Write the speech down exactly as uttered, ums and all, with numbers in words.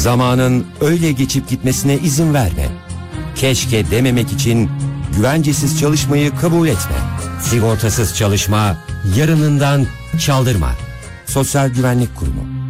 Zamanın öyle geçip gitmesine izin verme. Keşke dememek için güvencesiz çalışmayı kabul etme. Sigortasız çalışma yarınından çaldırma. Sosyal Güvenlik Kurumu.